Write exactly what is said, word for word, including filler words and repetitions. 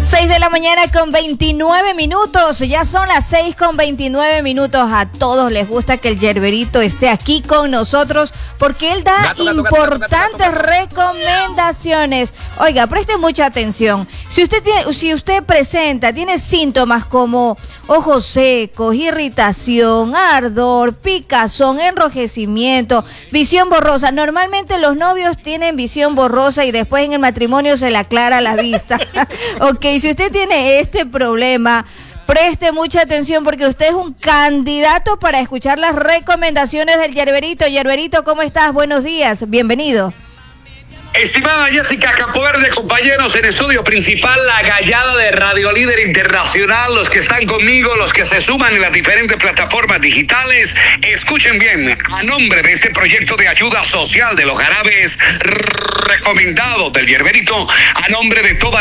seis de la mañana con veintinueve minutos, ya son las seis con veintinueve minutos. A todos les gusta que el Yerberito esté aquí con nosotros porque él da gato, gato, importantes gato, gato, gato, gato. recomendaciones. Oiga, preste mucha atención. Si usted tiene, si usted presenta, tiene síntomas como ojos secos, irritación, ardor, picazón, enrojecimiento, visión borrosa. Normalmente los novios tienen visión borrosa y después en el matrimonio se le aclara la vista. Ok, si usted tiene este problema, preste mucha atención porque usted es un candidato para escuchar las recomendaciones del Yerberito. Yerberito, ¿cómo estás? Buenos días, bienvenido. Estimada Jessica Campoverde, compañeros en estudio principal, la gallada de Radio Líder Internacional, los que están conmigo, los que se suman en las diferentes plataformas digitales, escuchen bien, a nombre de este proyecto de ayuda social de los jarabes recomendados del Yerberito, a nombre de toda